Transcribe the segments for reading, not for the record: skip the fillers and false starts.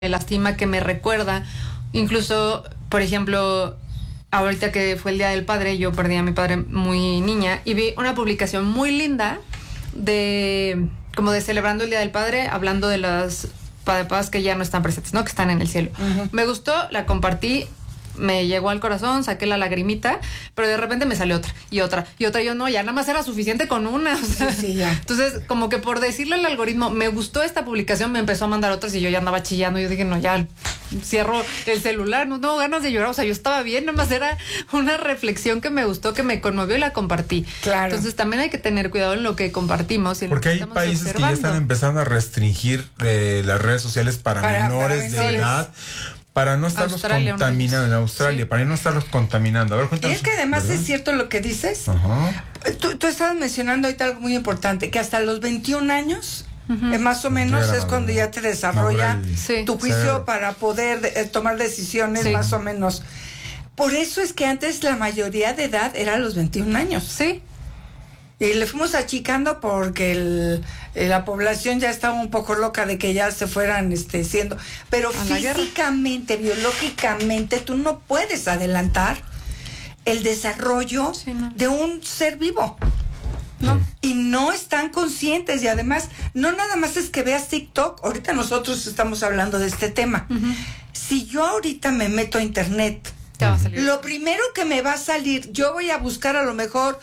lastima, que me recuerda. Incluso, por ejemplo, ahorita que fue el Día del Padre, yo perdí a mi padre muy niña y vi una publicación muy linda como de celebrando el Día del Padre, hablando de las papás que ya no están presentes, ¿no? Que están en el cielo. Uh-huh. Me gustó, la compartí, me llegó al corazón, saqué la lagrimita, pero de repente me salió otra y otra y otra. Yo no, ya nada más era suficiente con una. O sea, sí, ya. Entonces, como que por decirle al algoritmo, me gustó esta publicación, me empezó a mandar otras y yo ya andaba chillando. Yo dije, no, ya cierro el celular, no tengo ganas de llorar. O sea, yo estaba bien, nada más era una reflexión que me gustó, que me conmovió y la compartí. Claro. Entonces, también hay que tener cuidado en lo que compartimos. Y porque hay países observando. Que ya están empezando a restringir las redes sociales para menores de edad. Para no estarlos contaminando en Australia, sí. Para no estarlos contaminando. A ver, cuéntanos. Y es que además, ¿verdad? Es cierto lo que dices. Ajá. Tú estabas mencionando ahorita algo muy importante, que hasta los 21 años, más o menos, es cuando ya te desarrolla tu juicio para poder tomar decisiones, más o menos. Por eso es que antes la mayoría de edad era a los 21 años. Sí. Y le fuimos achicando porque la población ya estaba un poco loca de que ya se fueran siendo. Pero físicamente, biológicamente, tú no puedes adelantar el desarrollo de un ser vivo. ¿No? Y no están conscientes. Y además, no nada más es que veas TikTok. Ahorita nosotros estamos hablando de este tema. Si yo ahorita me meto a internet, lo primero que me va a salir, yo voy a buscar a lo mejor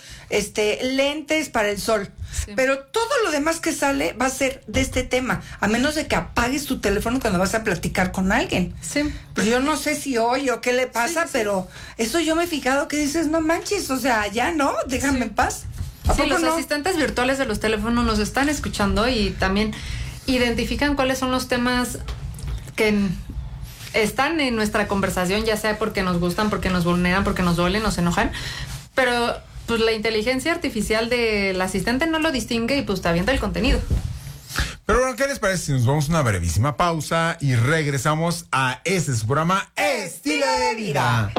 lentes para el sol, pero todo lo demás que sale va a ser de este tema, a menos de que apagues tu teléfono cuando vas a platicar con alguien. Pues yo no sé si hoy o qué le pasa, pero eso yo me he fijado que dices, no manches, o sea, ya no, déjame en paz. Sí, los asistentes virtuales de los teléfonos nos están escuchando y también identifican cuáles son los temas que están en nuestra conversación, ya sea porque nos gustan, porque nos vulneran, porque nos duelen, nos enojan, pero pues la inteligencia artificial del asistente no lo distingue y pues te avienta el contenido. Pero bueno, ¿qué les parece si nos vamos a una brevísima pausa y regresamos a su programa Estilo de Vida?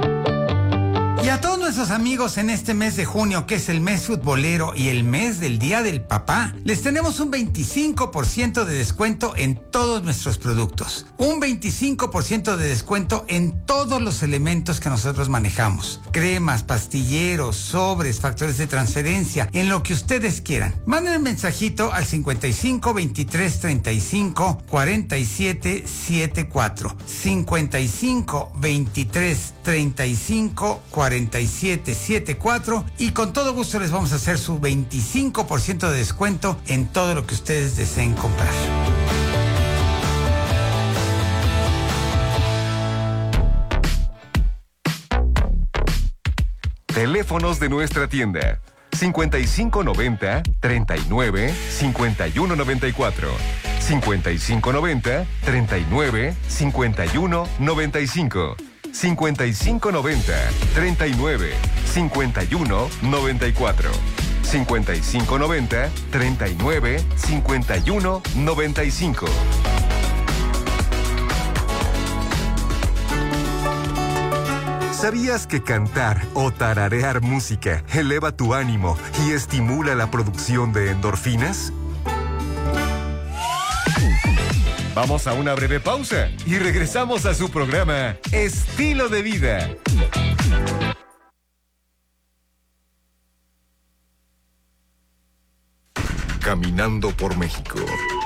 Y a todos nuestros amigos en este mes de junio, que es el mes futbolero y el mes del Día del Papá, les tenemos un 25% de descuento en todos nuestros productos. Un 25% de descuento en todos los elementos que nosotros manejamos. Cremas, pastilleros, sobres, factores de transferencia, en lo que ustedes quieran. Manden un mensajito al 55 23 35 47 74. 55 23 35 4774 y con todo gusto les vamos a hacer su 25% de descuento en todo lo que ustedes deseen comprar. Teléfonos de nuestra tienda: 5590 39 51 94, 5590 39 51 95, 5590 39 51 94, 5590 39 51 95. ¿Sabías que cantar o tararear música eleva tu ánimo y estimula la producción de endorfinas? Vamos a una breve pausa y regresamos a su programa Estilo de Vida. Caminando por México.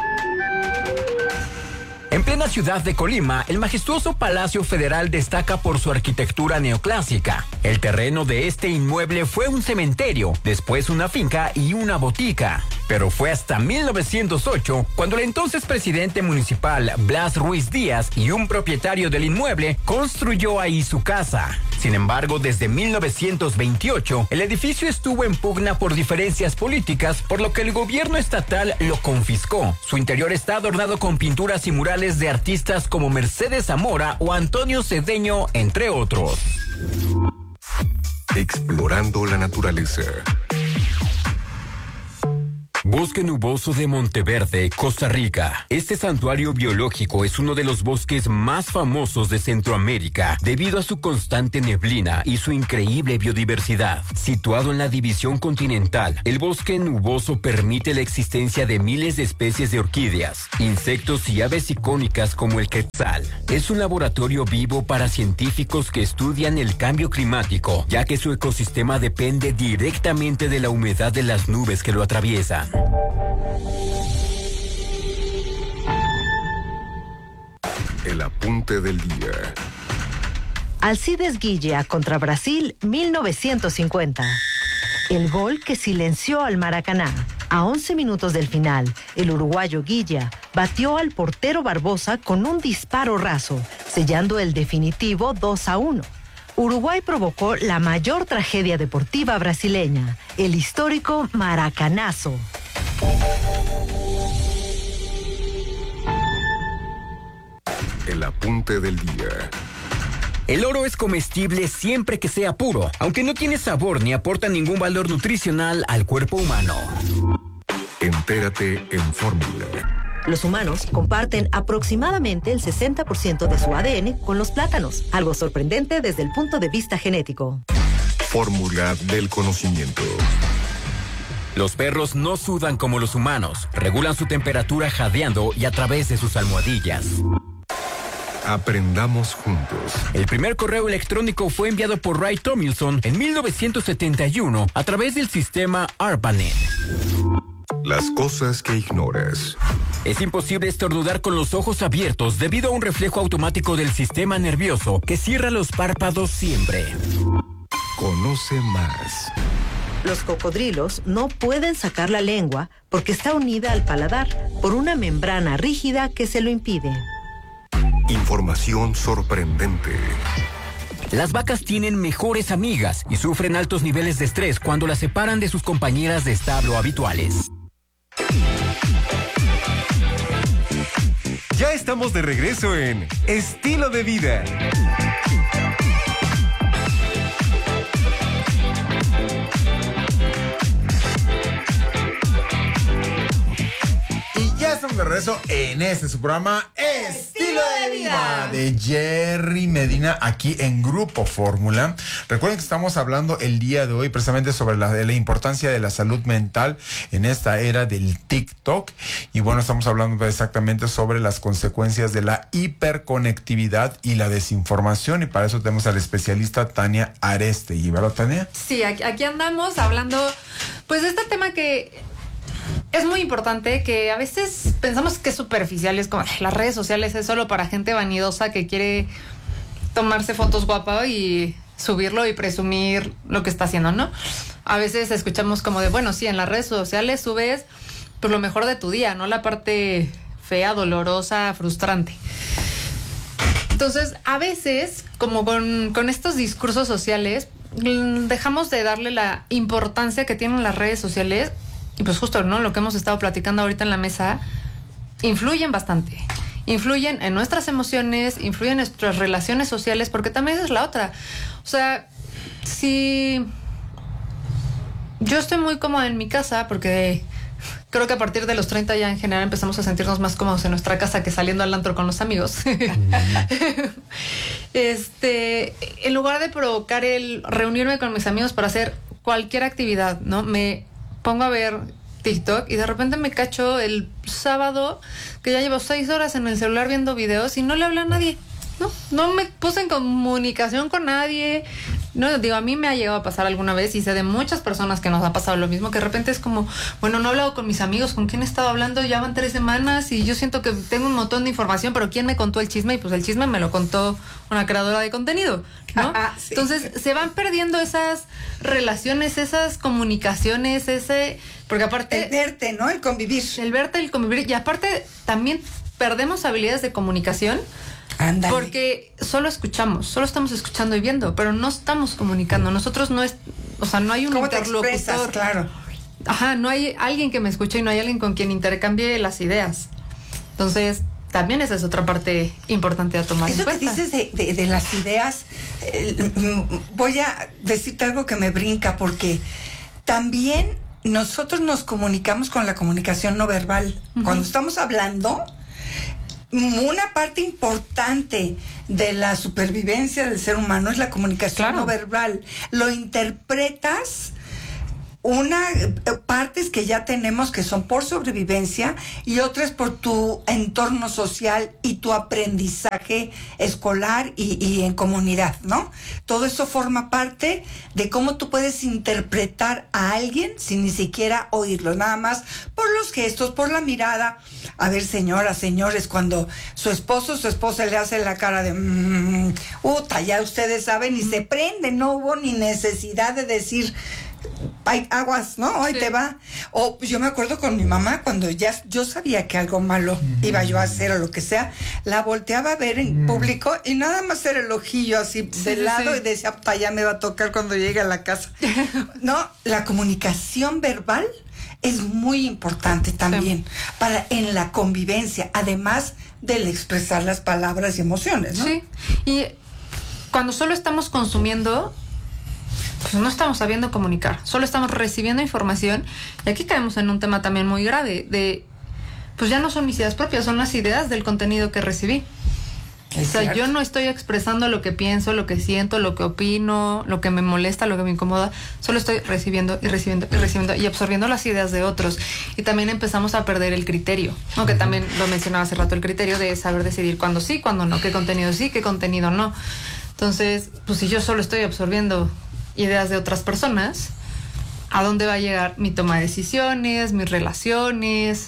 En plena ciudad de Colima, el majestuoso Palacio Federal destaca por su arquitectura neoclásica. El terreno de este inmueble fue un cementerio, después una finca y una botica. Pero fue hasta 1908 cuando el entonces presidente municipal Blas Ruiz Díaz y un propietario del inmueble construyó ahí su casa. Sin embargo, desde 1928, el edificio estuvo en pugna por diferencias políticas, por lo que el gobierno estatal lo confiscó. Su interior está adornado con pinturas y murales de artistas como Mercedes Zamora o Antonio Cedeño, entre otros. Explorando la naturaleza. Bosque nuboso de Monteverde, Costa Rica. Este santuario biológico es uno de los bosques más famosos de Centroamérica debido a su constante neblina y su increíble biodiversidad. Situado en la división continental, el bosque nuboso permite la existencia de miles de especies de orquídeas, insectos y aves icónicas como el quetzal. Es un laboratorio vivo para científicos que estudian el cambio climático, ya que su ecosistema depende directamente de la humedad de las nubes que lo atraviesan. El apunte del día. Alcides Guilla contra Brasil, 1950. El gol que silenció al Maracaná. A 11 minutos del final, el uruguayo Guilla batió al portero Barbosa con un disparo raso, sellando el definitivo 2-1. Uruguay provocó la mayor tragedia deportiva brasileña, el histórico Maracanazo. El apunte del día. El oro es comestible siempre que sea puro, aunque no tiene sabor ni aporta ningún valor nutricional al cuerpo humano. Entérate en Fórmula. Los humanos comparten aproximadamente el 60% de su ADN con los plátanos, algo sorprendente desde el punto de vista genético. Fórmula del conocimiento. Los perros no sudan como los humanos, regulan su temperatura jadeando y a través de sus almohadillas. Aprendamos juntos. El primer correo electrónico fue enviado por Ray Tomlinson en 1971 a través del sistema ARPANET. Las cosas que ignoras. Es imposible estornudar con los ojos abiertos debido a un reflejo automático del sistema nervioso que cierra los párpados siempre. Conoce más. Los cocodrilos no pueden sacar la lengua porque está unida al paladar por una membrana rígida que se lo impide. Información sorprendente. Las vacas tienen mejores amigas y sufren altos niveles de estrés cuando las separan de sus compañeras de establo habituales. Ya estamos de regreso en Estilo de Vida. Estamos de regreso en su programa Estilo de Vida de Jerry Medina aquí en Grupo Fórmula. Recuerden que estamos hablando el día de hoy precisamente sobre la importancia de la salud mental en esta era del TikTok. Y bueno, estamos hablando exactamente sobre las consecuencias de la hiperconectividad y la desinformación. Y para eso tenemos al especialista Tania Arestegui, ¿verdad, Tania? Sí, aquí andamos hablando pues de este tema que es muy importante, que a veces pensamos que es superficial, es como las redes sociales es solo para gente vanidosa que quiere tomarse fotos guapas y subirlo y presumir lo que está haciendo, ¿no? A veces escuchamos como de, bueno, sí, en las redes sociales subes pues lo mejor de tu día, no la parte fea, dolorosa, frustrante. Entonces, a veces, como con estos discursos sociales, dejamos de darle la importancia que tienen las redes sociales. Y pues justo, ¿no? Lo que hemos estado platicando ahorita en la mesa, influyen bastante. Influyen en nuestras emociones, influyen en nuestras relaciones sociales, porque también esa es la otra. O sea, si yo estoy muy cómoda en mi casa, porque creo que a partir de los 30 ya en general empezamos a sentirnos más cómodos en nuestra casa que saliendo al antro con los amigos. En lugar de provocar el reunirme con mis amigos para hacer cualquier actividad, ¿no? Me pongo a ver TikTok y de repente me cacho el sábado que ya llevo 6 horas en el celular viendo videos y no le hablo a nadie. No me puse en comunicación con nadie. No, digo, a mí me ha llegado a pasar alguna vez y sé de muchas personas que nos ha pasado lo mismo, que de repente es como, bueno, no he hablado con mis amigos, ¿con quién he estado hablando? Ya van 3 semanas y yo siento que tengo un montón de información, pero ¿quién me contó el chisme? Y pues el chisme me lo contó una creadora de contenido, ¿no? Sí. Entonces se van perdiendo esas relaciones, esas comunicaciones, porque aparte... El verte, ¿no? El convivir. El verte, el convivir. Y aparte también perdemos habilidades de comunicación. Ándale. Porque solo estamos escuchando y viendo, pero no estamos comunicando. Nosotros no hay un interlocutor. Claro. Ajá, no hay alguien que me escuche y no hay alguien con quien intercambie las ideas. Entonces, también esa es otra parte importante a tomar en cuenta. Eso que dices de las ideas, voy a decirte algo que me brinca, porque también nosotros nos comunicamos con la comunicación no verbal. Cuando estamos hablando, una parte importante de la supervivencia del ser humano es la comunicación no verbal. Lo interpretas partes que ya tenemos que son por sobrevivencia y otras por tu entorno social y tu aprendizaje escolar y en comunidad, ¿no? Todo eso forma parte de cómo tú puedes interpretar a alguien sin ni siquiera oírlo, nada más por los gestos, por la mirada. A ver, señoras, señores, cuando su esposo o su esposa le hace la cara de ya ustedes saben, y se prende, no hubo ni necesidad de decir hay aguas, ¿no? Hoy te va. O yo me acuerdo con mi mamá, cuando ya yo sabía que algo malo iba yo a hacer o lo que sea, la volteaba a ver en público y nada más era el ojillo así de lado y decía, ya me va a tocar cuando llegue a la casa. No, la comunicación verbal es muy importante también en la convivencia, además del expresar las palabras y emociones, ¿no? Sí, y cuando solo estamos consumiendo, pues no estamos sabiendo comunicar, solo estamos recibiendo información, y aquí caemos en un tema también muy grave pues ya no son mis ideas propias, son las ideas del contenido que recibí. O sea, yo no estoy expresando lo que pienso, lo que siento, lo que opino, lo que me molesta, lo que me incomoda, solo estoy recibiendo y recibiendo y recibiendo y absorbiendo las ideas de otros. Y también empezamos a perder el criterio, ¿no? Que también lo mencionaba hace rato, el criterio de saber decidir cuándo sí, cuándo no, qué contenido sí, qué contenido no. Entonces, pues si yo solo estoy absorbiendo ideas de otras personas, ¿a dónde va a llegar mi toma de decisiones, mis relaciones,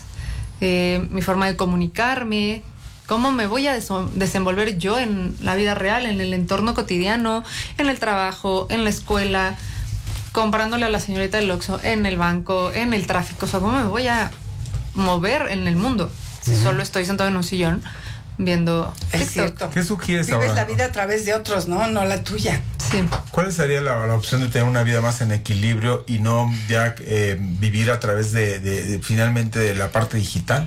mi forma de comunicarme? ¿Cómo me voy a desenvolver yo en la vida real, en el entorno cotidiano, en el trabajo, en la escuela, comprándole a la señorita del Oxxo, en el banco, en el tráfico? O sea, ¿cómo me voy a mover en el mundo si solo estoy sentado en un sillón viendo TikTok? Cierto. ¿Qué sugieres ahora? Vives la vida a través de otros, no la tuya. Sí. ¿Cuál sería la opción de tener una vida más en equilibrio y no ya vivir a través de finalmente de la parte digital?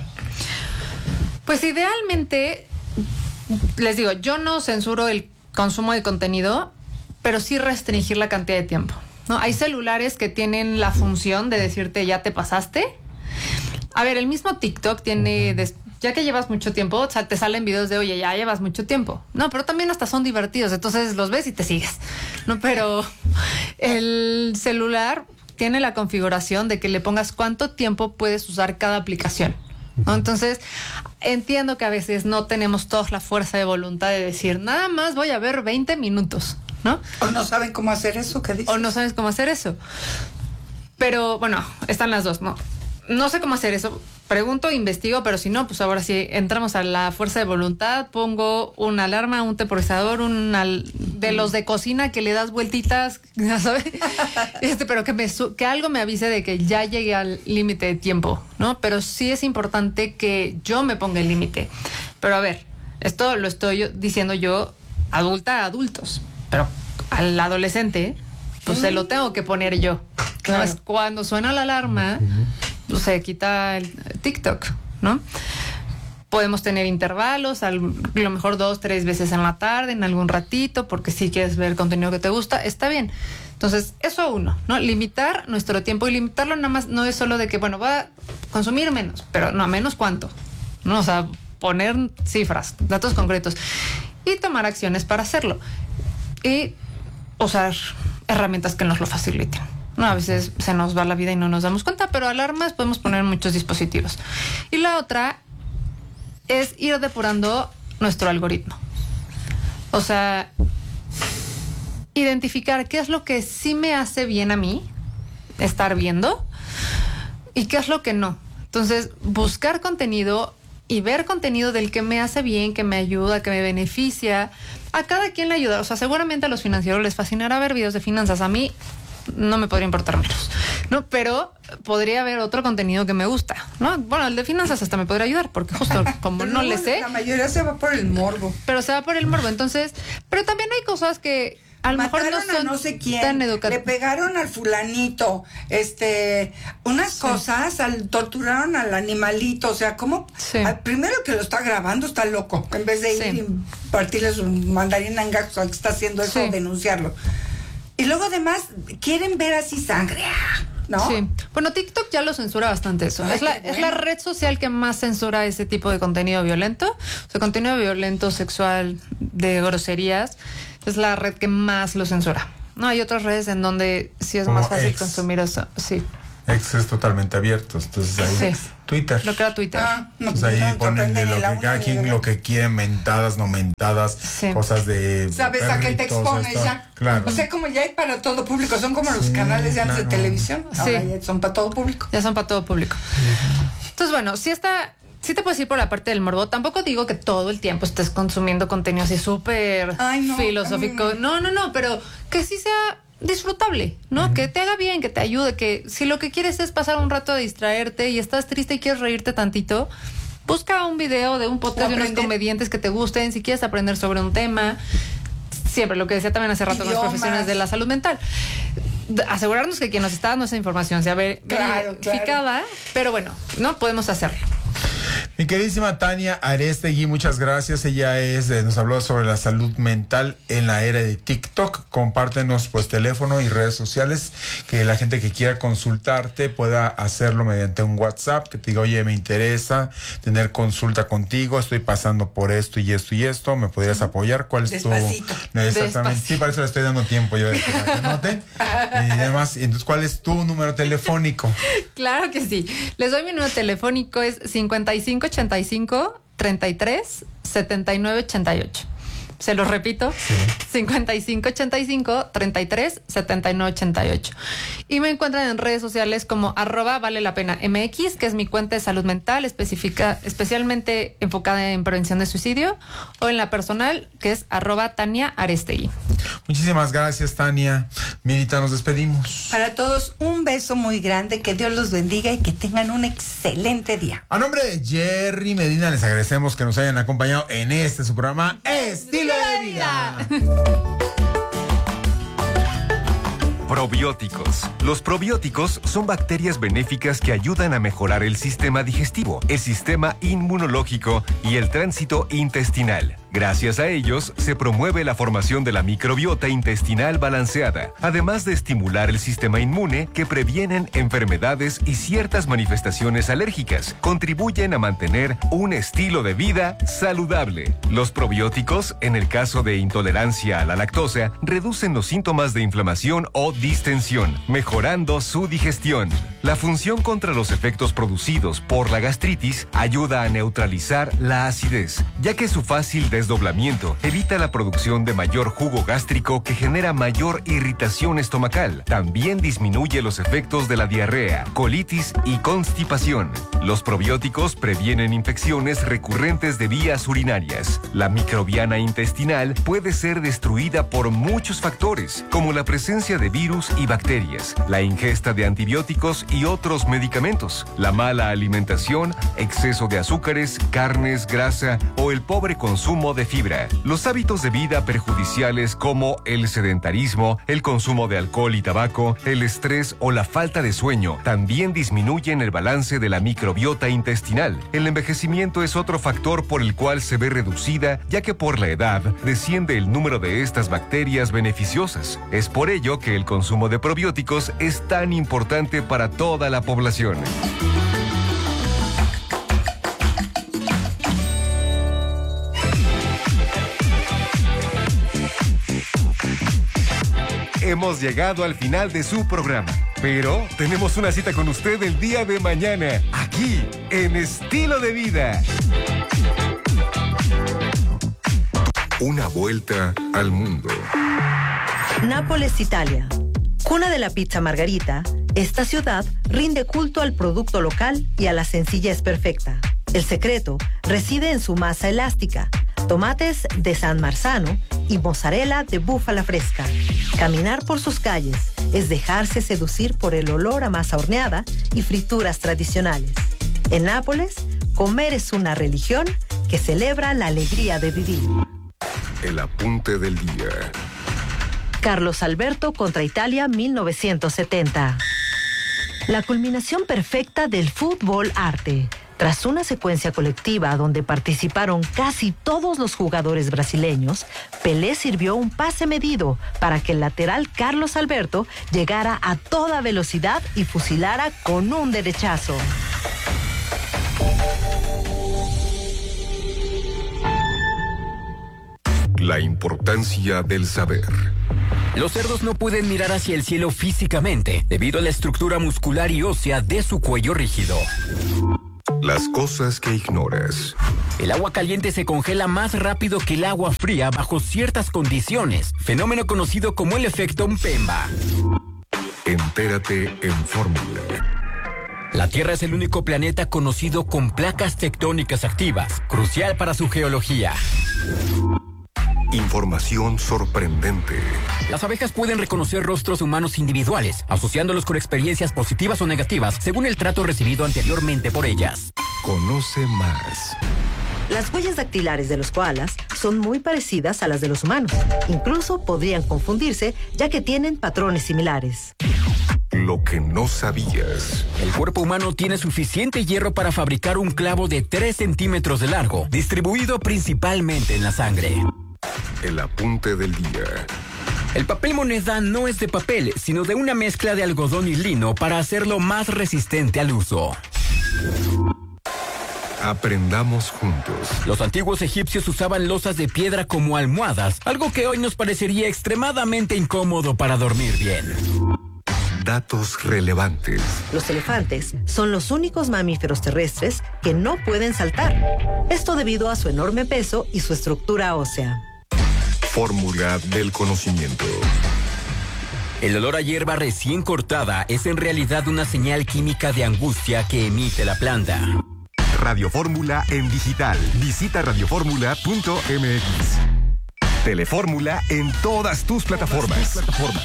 Pues idealmente, les digo, yo no censuro el consumo de contenido, pero sí restringir la cantidad de tiempo, ¿no? Hay celulares que tienen la función de decirte, ya te pasaste. A ver, el mismo TikTok tiene, ya que llevas mucho tiempo, o sea, te salen videos de, oye, ya llevas mucho tiempo. No, pero también hasta son divertidos, entonces los ves y te sigues, ¿no? Pero el celular tiene la configuración de que le pongas cuánto tiempo puedes usar cada aplicación, ¿no? Entonces, entiendo que a veces no tenemos toda la fuerza de voluntad de decir, nada más voy a ver 20 minutos, ¿no? O no saben cómo hacer eso, ¿qué dices? O no sabes cómo hacer eso. Pero, bueno, están las dos, ¿no? No sé cómo hacer eso. Pregunto, investigo, pero si no, pues ahora sí entramos a la fuerza de voluntad. Pongo una alarma, un temporizador, de los de cocina que le das vueltitas, ¿ya sabes? Pero que algo me avise de que ya llegué al límite de tiempo, ¿no? Pero sí es importante que yo me ponga el límite. Pero a ver, esto lo estoy diciendo yo, adulta a adultos, pero al adolescente, pues se lo tengo que poner yo. Claro. ¿No? Es cuando suena la alarma, pues se quita el TikTok, ¿no? Podemos tener intervalos, a lo mejor 2-3 veces en la tarde, en algún ratito, porque si quieres ver contenido que te gusta, está bien. Entonces, eso uno, ¿no? Limitar nuestro tiempo, y limitarlo nada más no es solo de que, bueno, va a consumir menos, pero no, menos cuánto, ¿no? O sea, poner cifras, datos concretos y tomar acciones para hacerlo. Y usar herramientas que nos lo faciliten. No, a veces se nos va la vida y no nos damos cuenta, pero alarmas podemos poner en muchos dispositivos. Y la otra es ir depurando nuestro algoritmo. O sea, identificar qué es lo que sí me hace bien a mí estar viendo y qué es lo que no. Entonces, buscar contenido y ver contenido del que me hace bien, que me ayuda, que me beneficia. A cada quien le ayuda. O sea, seguramente a los financieros les fascinará ver videos de finanzas. A mí no me podría importar menos, ¿no? Pero podría haber otro contenido que me gusta, ¿no? Bueno, el de finanzas hasta me podría ayudar, porque justo como no le sé. La mayoría se va por el morbo. Pero se va por el morbo, entonces. Pero también hay cosas que a lo mejor no son no sé quién, tan educativas. Le pegaron al fulanito, unas cosas, torturaron al animalito, o sea, ¿cómo? Sí. Primero que lo está grabando está loco, en vez de ir y partirle su mandarina en gato al que está haciendo eso, denunciarlo. Y luego además quieren ver así sangre. ¿no? Sí. Bueno, TikTok ya lo censura bastante eso. Ay, Es la red social que más censura ese tipo de contenido violento. O sea, contenido violento, sexual, de groserías. Es la red que más lo censura. No, hay otras redes en donde sí es Como más fácil X. consumir eso. Sí. X es totalmente abierto, entonces ahí Sí. Twitter. Lo que era Twitter. No, Pues ahí no ponen sorprende de lo ni la que una cada ni quien la lo otra. que quiere, mentadas, no mentadas, Sí. cosas de ¿Sabes a qué te perritos, expones esto. ya? Claro. O sea, como ya hay para todo público, son como los Sí, canales de antes de claro. televisión. Ahora Sí. ya son para todo público. Ya son para todo público. Entonces, bueno, sí te puedes ir por la parte del morbo. Tampoco digo que todo el tiempo estés consumiendo contenido así súper Ay, no. filosófico. No, pero que sí sea disfrutable, ¿no? Que te haga bien, que te ayude, que si lo que quieres es pasar un rato a distraerte y estás triste y quieres reírte tantito, busca un video de un podcast de unos Aprender. comediantes que te gusten, si quieres aprender sobre un tema. Siempre, lo que decía también hace rato con los Idiomas. profesionales de la salud mental. Asegurarnos que quien nos está dando esa información sea Claro, verificada, pero bueno, no podemos hacerlo. Mi queridísima Tania Arestegui, muchas gracias. Ella nos habló sobre la salud mental en la era de TikTok. Compártenos pues teléfono y redes sociales, que la gente que quiera consultarte pueda hacerlo mediante un WhatsApp, que te diga, oye, me interesa tener consulta contigo, estoy pasando por esto y esto y esto, ¿me podrías apoyar? ¿Cuál es Despacito. tu...? Exactamente, sí, para eso le estoy dando tiempo yo de que anote. Y demás, entonces, ¿cuál es tu número telefónico? Claro que sí. Les doy mi número telefónico, es 5585 33 79 88. Se los repito, 5585 33 79 88. Y me encuentran en redes sociales como @vale-la-pena-mx, que es mi cuenta de salud mental especialmente enfocada en prevención de suicidio, o en la personal, que es @Tania Arestegui. Muchísimas gracias, Tania. Mirita, nos despedimos. Para todos, un beso muy grande, que Dios los bendiga y que tengan un excelente día. A nombre de Jerry Medina, les agradecemos que nos hayan acompañado en su programa Estilo de Vida. Probióticos. Los probióticos son bacterias benéficas que ayudan a mejorar el sistema digestivo, el sistema inmunológico y el tránsito intestinal. Gracias a ellos, se promueve la formación de la microbiota intestinal balanceada, además de estimular el sistema inmune que previenen enfermedades y ciertas manifestaciones alérgicas. Contribuyen a mantener un estilo de vida saludable. Los probióticos, en el caso de intolerancia a la lactosa, reducen los síntomas de inflamación o distensión, mejorando su digestión. La función contra los efectos producidos por la gastritis ayuda a neutralizar la acidez, ya que su fácil desdoblamiento evita la producción de mayor jugo gástrico que genera mayor irritación estomacal. También disminuye los efectos de la diarrea, colitis y constipación. Los probióticos previenen infecciones recurrentes de vías urinarias. La microbiana intestinal puede ser destruida por muchos factores, como la presencia de virus y bacterias, la ingesta de antibióticos y otros medicamentos, la mala alimentación, exceso de azúcares, carnes, grasa o el pobre consumo de fibra. Los hábitos de vida perjudiciales como el sedentarismo, el consumo de alcohol y tabaco, el estrés o la falta de sueño también disminuyen el balance de la microbiota intestinal. El envejecimiento es otro factor por el cual se ve reducida, ya que por la edad desciende el número de estas bacterias beneficiosas. Es por ello que el consumo de probióticos es tan importante para toda la población. Hemos llegado al final de su programa, pero tenemos una cita con usted el día de mañana, aquí, en Estilo de Vida. Una vuelta al mundo. Nápoles, Italia. Cuna de la pizza margarita, esta ciudad rinde culto al producto local y a la sencillez perfecta. El secreto reside en su masa elástica, tomates de San Marzano y mozzarella de búfala fresca. Caminar por sus calles es dejarse seducir por el olor a masa horneada y frituras tradicionales. En Nápoles, comer es una religión que celebra la alegría de vivir. El apunte del día. Carlos Alberto contra Italia 1970. La culminación perfecta del fútbol arte. Tras una secuencia colectiva donde participaron casi todos los jugadores brasileños, Pelé sirvió un pase medido para que el lateral Carlos Alberto llegara a toda velocidad y fusilara con un derechazo. La importancia del saber. Los cerdos no pueden mirar hacia el cielo físicamente debido a la estructura muscular y ósea de su cuello rígido. Las cosas que ignoras. El agua caliente se congela más rápido que el agua fría bajo ciertas condiciones, fenómeno conocido como el efecto Mpemba. Entérate en Fórmula. La Tierra es el único planeta conocido con placas tectónicas activas, crucial para su geología. Información sorprendente. Las abejas pueden reconocer rostros humanos individuales, asociándolos con experiencias positivas o negativas, según el trato recibido anteriormente por ellas. Conoce más. Las huellas dactilares de los koalas son muy parecidas a las de los humanos. Incluso podrían confundirse, ya que tienen patrones similares. Lo que no sabías. El cuerpo humano tiene suficiente hierro para fabricar un clavo de 3 centímetros de largo, distribuido principalmente en la sangre. El apunte del día. El papel moneda no es de papel, sino de una mezcla de algodón y lino para hacerlo más resistente al uso. Aprendamos juntos. Los antiguos egipcios usaban losas de piedra como almohadas, algo que hoy nos parecería extremadamente incómodo para dormir bien. Datos relevantes. Los elefantes son los únicos mamíferos terrestres que no pueden saltar. Esto debido a su enorme peso y su estructura ósea. Fórmula del conocimiento. El olor a hierba recién cortada es en realidad una señal química de angustia que emite la planta. Radio Fórmula en digital. Visita radioformula.mx. Telefórmula en todas tus plataformas.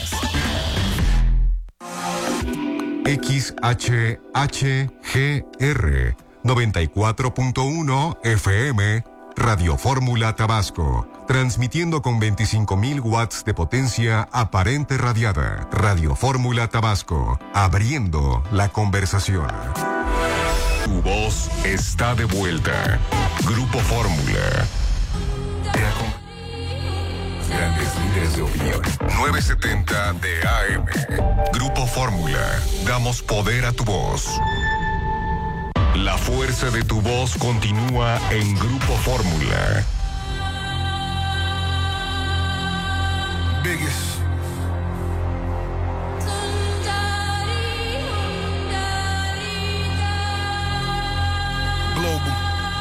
XHHGR 94.1 FM Radio Fórmula Tabasco, transmitiendo con 25,000 watts de potencia aparente radiada. Radio Fórmula Tabasco, abriendo la conversación. Tu voz está de vuelta. Grupo Fórmula. Grandes líderes de opinión. 970 de AM. Grupo Fórmula. Damos poder a tu voz. La fuerza de tu voz continúa en Grupo Fórmula. Vegas.